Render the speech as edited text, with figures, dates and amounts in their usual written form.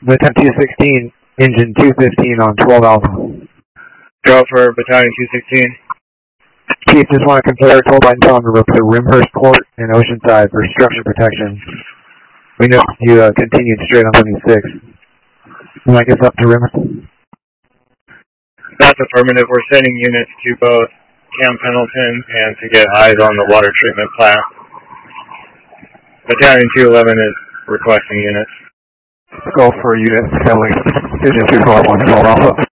Battalion 216, engine 215 on 12 Alpha. Go for Battalion 216. Chief, just want to confirm 12 by 12 to the Rimhurst Port and Oceanside for structure protection. We know you continued straight on 76. Will I get up to Rimhurst? That's affirmative. We're sending units to both Camp Pendleton and to get eyes on the water treatment plant. Battalion 211 is requesting units. Go for units, Kelly. Engine 212 on 12 Alpha.